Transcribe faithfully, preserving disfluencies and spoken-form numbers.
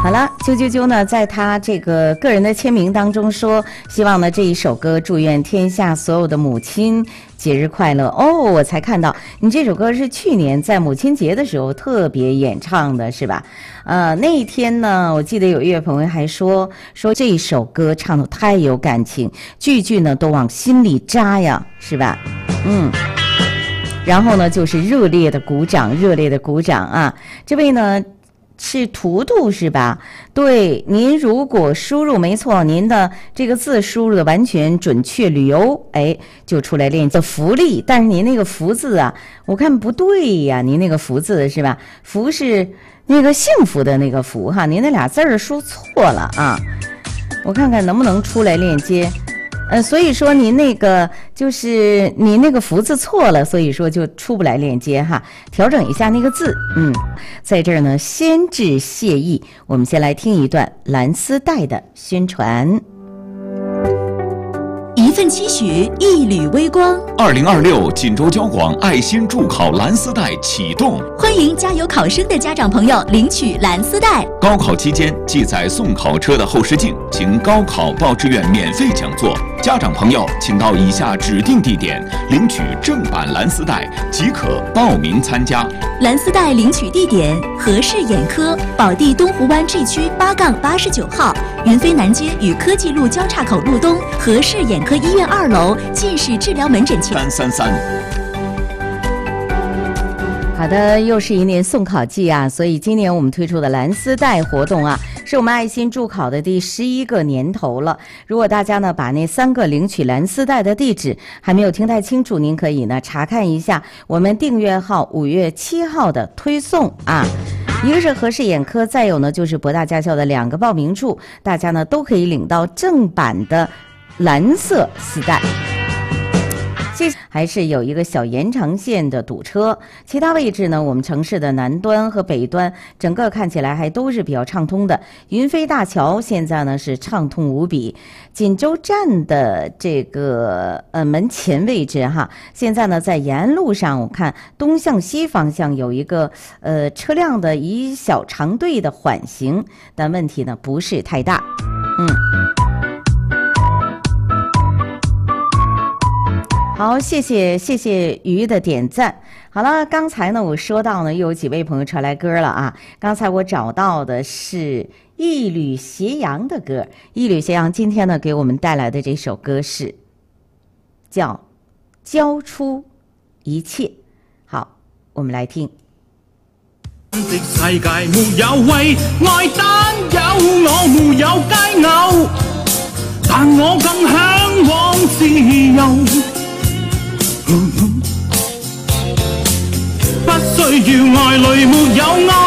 好了，啾啾啾呢，在他这个个人的签名当中说，希望呢这一首歌祝愿天下所有的母亲节日快乐。哦，我才看到你这首歌是去年在母亲节的时候特别演唱的，是吧？呃，那一天呢，我记得有一位朋友还说说这首歌唱得太有感情，句句呢都往心里扎呀，是吧？嗯。然后呢，就是热烈的鼓掌，热烈的鼓掌啊！这位呢是图图是吧？对，您如果输入没错，您的这个字输入的完全准确，旅游哎就出来链接福利，但是您那个福字啊，我看不对呀，您那个福字是吧？福是那个幸福的那个福哈，您那俩字儿输错了啊！我看看能不能出来链接。呃，所以说您那个就是您那个福字错了，所以说就出不来链接哈，调整一下那个字。嗯，在这儿呢，先致谢意，我们先来听一段蓝丝带的宣传。 一份期许，一缕微光。 二零二六锦州交广爱心助考蓝丝带启动， 欢迎加油考生的家长朋友领取蓝丝带。 高考期间记载送考车的后视镜，请高考报志愿免费讲座。家长朋友，请到以下指定地点领取正版蓝丝带，即可报名参加。 蓝丝带领取地点：和氏眼科，宝地东湖湾 G 区八杠八十九号，云飞南街与科技路交叉口路东，和氏眼科医院二楼近视治疗门诊前。 三三三。 好的，又是一年送考季啊，所以今年我们推出的蓝丝带活动啊，是我们爱心助考的第十一个年头了。如果大家呢把那三个领取蓝丝带的地址还没有听太清楚，您可以呢查看一下我们订阅号五月七号的推送啊。一个是和氏眼科，再有呢就是博大驾校的两个报名处，大家呢都可以领到正版的蓝色丝带。还是有一个小延长线的堵车，其他位置呢，我们城市的南端和北端整个看起来还都是比较畅通的。云飞大桥现在呢是畅通无比，锦州站的这个呃门前位置哈，现在呢在延安路上，我看东向西方向有一个呃车辆的一小长队的缓行，但问题呢不是太大，嗯。好，谢谢谢谢鱼的点赞。好了，刚才呢我说到呢又有几位朋友传来歌了啊。刚才我找到的是一缕斜阳的歌，一缕斜阳今天呢给我们带来的这首歌是叫交出一切。好，我们来听。 世界沒有為愛單有，我沒有佳偶，但我更向往自由。不需要愛侶沒有愛。